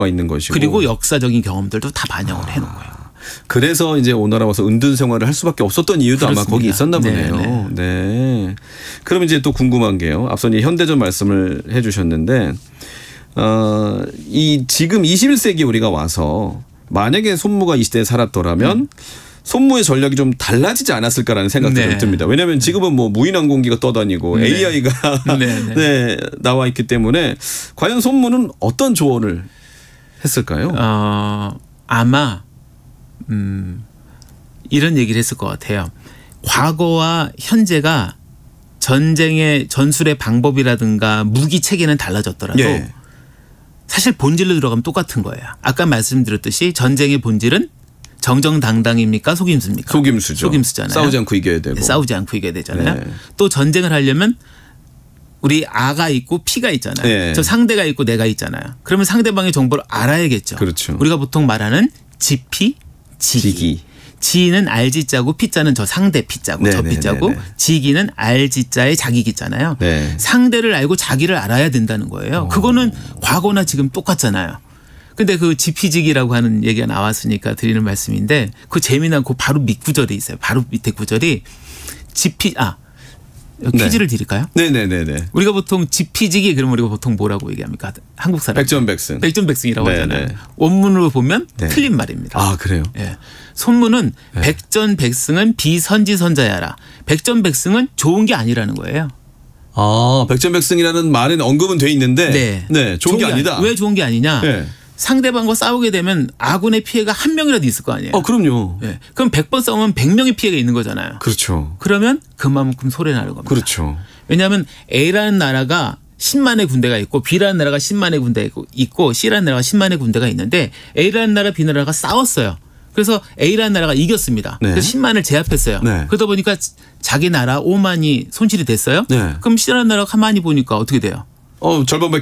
있는 것이고. 그리고 역사적인 경험들도 다 반영을 해놓은 거예요. 그래서 이제 오나라 와서 은둔 생활을 할 수밖에 없었던 이유도 그렇습니다. 아마 거기 있었나 보네요. 네. 그럼 이제 또 궁금한 게요. 앞서 이제 현대전 말씀을 해 주셨는데 이 지금 21세기 우리가 와서 만약에 손무가 이 시대에 살았더라면 손무의 전략이 좀 달라지지 않았을까라는 생각도 좀 듭니다. 왜냐하면 지금은 뭐 무인항공기가 떠다니고 AI가 네, 나와 있기 때문에 과연 손무는 어떤 조언을 했을까요? 아마 이런 얘기를 했을 것 같아요. 과거와 현재가 전쟁의 전술의 방법이라든가 무기 체계는 달라졌더라도 사실 본질로 들어가면 똑같은 거예요. 아까 말씀드렸듯이 전쟁의 본질은 정정당당입니까? 속임수입니까? 속임수죠. 속임수잖아요. 싸우지 않고 이겨야 되고. 네, 싸우지 않고 이겨야 되잖아요. 또 전쟁을 하려면 우리 아가 있고 피가 있잖아요. 저 상대가 있고 내가 있잖아요. 그러면 상대방의 정보를 알아야겠죠. 그렇죠. 우리가 보통 말하는 지피, 지기. 지는 알지자고 피자는 저 상대 피자고 저 피자고 지기는 알지자의 자기 기잖아요. 상대를 알고 자기를 알아야 된다는 거예요. 그거는 과거나 지금 똑같잖아요. 근데 그 지피지기라고 하는 얘기가 나왔으니까 드리는 말씀인데 그 재미난 그 바로 밑구절이 있어요. 바로 밑에 구절이 퀴즈를 드릴까요? 네네네네. 우리가 보통 지피지기 그러면 우리가 보통 뭐라고 얘기합니까? 한국 사람. 백전백승. 백전백승이라고 하잖아요. 원문으로 보면 틀린 말입니다. 아 그래요? 예. 손문은 백전백승은 비선지선자야라. 백전백승은 좋은 게 아니라는 거예요. 백전백승이라는 말은 언급은 돼 있는데 좋은 게 아니다. 왜 좋은 게 아니냐? 상대방과 싸우게 되면 아군의 피해가 한 명이라도 있을 거 아니에요. 그럼요. 그럼 100번 싸우면 100명의 피해가 있는 거잖아요. 그렇죠. 그러면 그만큼 소리 나는 겁니다. 그렇죠. 왜냐하면 A라는 나라가 10만의 군대가 있고 B라는 나라가 10만의 군대가 있고 C라는 나라가 10만의 군대가 있는데 A라는 나라 B 나라가 싸웠어요. 그래서 A라는 나라가 이겼습니다. 그래서 10만을 제압했어요. 그러다 보니까 자기 나라 5만이 손실이 됐어요. 그럼 C라는 나라가 가만히 보니까 어떻게 돼요? 절반밖에